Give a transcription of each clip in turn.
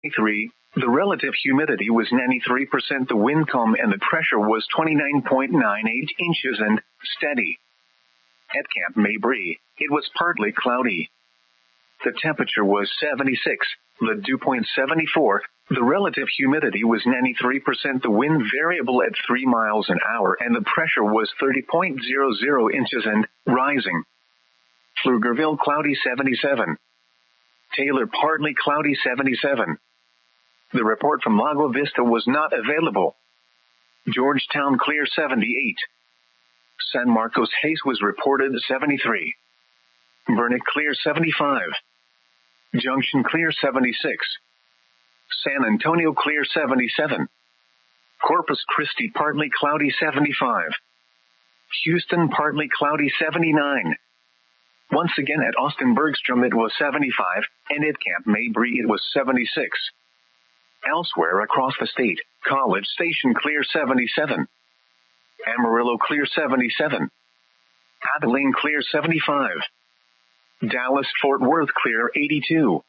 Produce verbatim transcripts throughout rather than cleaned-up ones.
three. The relative humidity was ninety-three percent. The wind calm and the pressure was twenty-nine point nine eight inches and steady. At Camp Mabry, it was partly cloudy. The temperature was seventy-six. The dew point seventy-four. The relative humidity was ninety-three percent. The wind variable at three miles an hour and the pressure was thirty point zero zero inches and rising. Pflugerville cloudy seventy-seven. Taylor partly cloudy seventy-seven. The report from Lago Vista was not available. Georgetown clear seventy-eight. San Marcos haze was reported seventy-three. Burnet clear seventy-five. Junction clear seventy-six. San Antonio clear seventy-seven. Corpus Christi partly cloudy seventy-five. Houston partly cloudy seventy-nine. Once again at Austin Bergstrom it was seventy-five, and at Camp Mabry it was seventy-six. Elsewhere across the state, College Station clear seventy-seven. Amarillo clear seventy-seven. Abilene clear seventy-five. Dallas-Fort Worth clear eighty-two.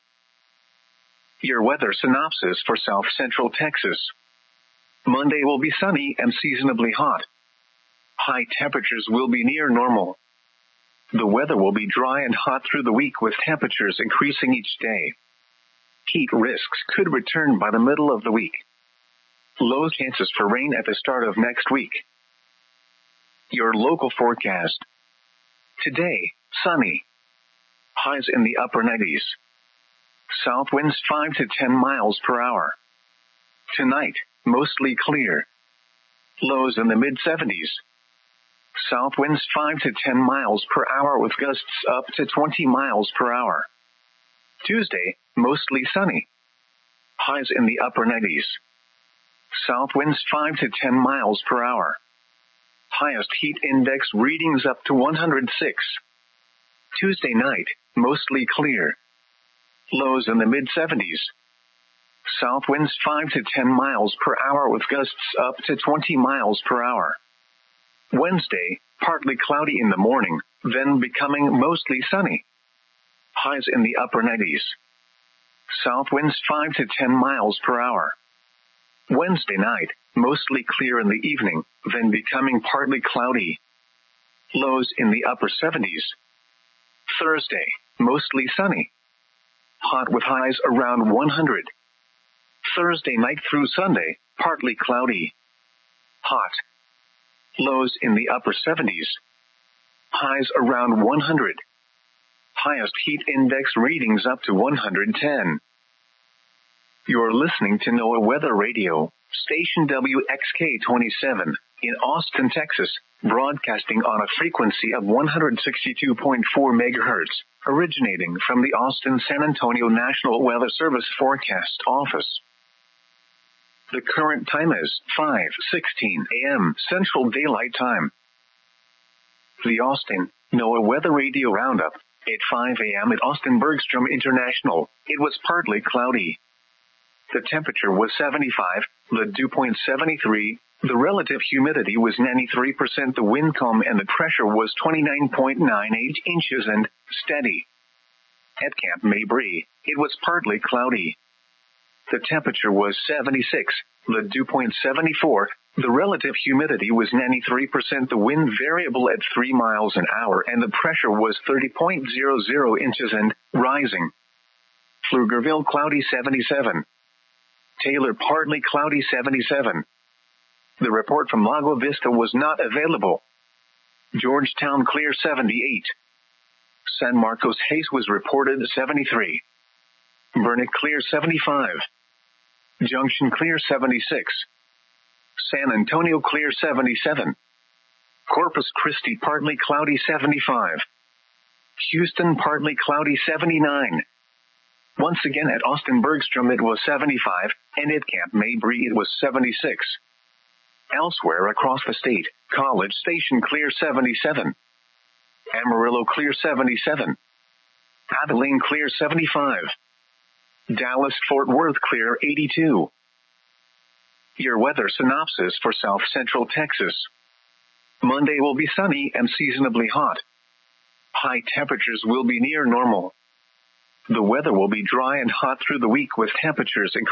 Your weather synopsis for South Central Texas. Monday will be sunny and seasonably hot. High temperatures will be near normal. The weather will be dry and hot through the week with temperatures increasing each day. Heat risks could return by the middle of the week. Low chances for rain at the start of next week. Your local forecast. Today, sunny. Highs in the upper nineties. South winds five to ten miles per hour. Tonight, mostly clear. Lows in the mid seventies. South winds five to ten miles per hour with gusts up to twenty miles per hour. Tuesday, mostly sunny. Highs in the upper nineties. South winds five to ten miles per hour. Highest heat index readings up to one hundred six. Tuesday night, mostly clear. Lows in the mid seventies. South winds five to ten miles per hour with gusts up to twenty miles per hour. Wednesday, partly cloudy in the morning, then becoming mostly sunny. Highs in the upper nineties. South winds five to ten miles per hour. Wednesday night, mostly clear in the evening, then becoming partly cloudy. Lows in the upper seventies. Thursday, mostly sunny. Hot with highs around one hundred. Thursday night through Sunday, partly cloudy. Hot. Lows in the upper seventies. Highs around one hundred. Highest heat index readings up to one hundred ten. You're listening to NOAA Weather Radio, station W X K twenty-seven, in Austin, Texas, broadcasting on a frequency of one hundred sixty-two point four megahertz, originating from the Austin-San Antonio National Weather Service Forecast Office. The current time is five sixteen a.m. Central Daylight Time. The Austin NOAA Weather Radio Roundup. At five a.m. at Austin Bergstrom International, it was partly cloudy. The temperature was seventy-five, the dew point seventy-three, the relative humidity was ninety-three percent, the wind calm and the pressure was twenty-nine point nine eight inches and steady. At Camp Mabry, it was partly cloudy. The temperature was seventy-six, the dew point seventy-four, the relative humidity was ninety-three percent, the wind variable at three miles an hour and the pressure was thirty point zero zero inches and rising. Pflugerville cloudy seventy-seven. Taylor partly cloudy seventy-seven. The report from Lago Vista was not available. Georgetown clear seventy-eight. San Marcos haze was reported seventy-three. Burnet clear seventy-five. Junction clear seventy-six. San Antonio clear seventy-seven. Corpus Christi partly cloudy seventy-five. Houston partly cloudy seventy-nine. Once again at Austin Bergstrom it was seventy-five, and at Camp Mabry it was seventy-six. Elsewhere across the state, College Station clear seventy-seven. Amarillo clear seventy-seven. Abilene clear seventy-five. Dallas-Fort Worth clear eighty-two. Your weather synopsis for South Central Texas. Monday will be sunny and seasonably hot. High temperatures will be near normal. The weather will be dry and hot through the week with temperatures